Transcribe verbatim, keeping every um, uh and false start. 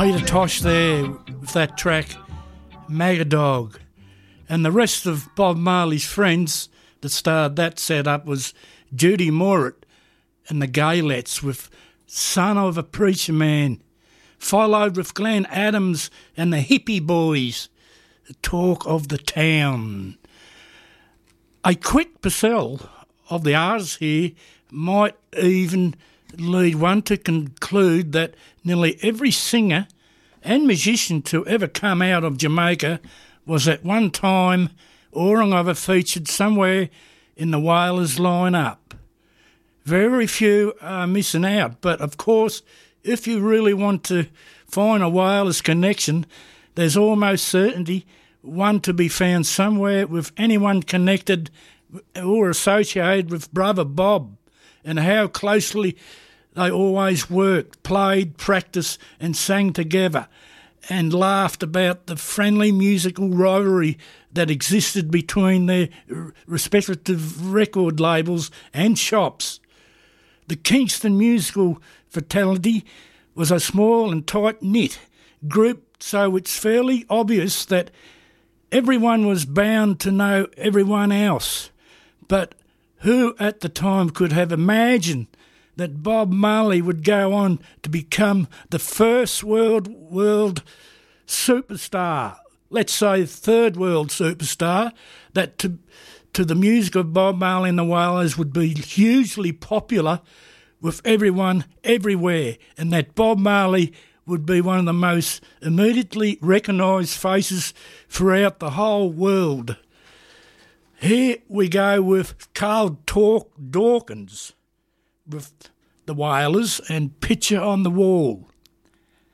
Peter Tosh there with that track, Magadog. And the rest of Bob Marley's friends that starred that setup was Judy Morit and the Gaylettes with Son of a Preacher Man, followed with Glenn Adams and the Hippie Boys, the Talk of the Town. A quick Purcell of the R's here might even lead one to conclude that nearly every singer and musician to ever come out of Jamaica was at one time or another featured somewhere in the Wailers line-up. Very few are missing out, but of course, if you really want to find a Wailers connection, there's almost certainty one to be found somewhere with anyone connected or associated with Brother Bob, and how closely they always worked, played, practiced and sang together and laughed about the friendly musical rivalry that existed between their respective record labels and shops. The Kingston musical fraternity was a small and tight-knit group, so it's fairly obvious that everyone was bound to know everyone else. But who at the time could have imagined that Bob Marley would go on to become the first world world superstar, let's say third world superstar, that to, to the music of Bob Marley and the Wailers would be hugely popular with everyone everywhere, and that Bob Marley would be one of the most immediately recognised faces throughout the whole world. Here we go with Carl Talk Dawkins with the Wailers and Picture on the Wall.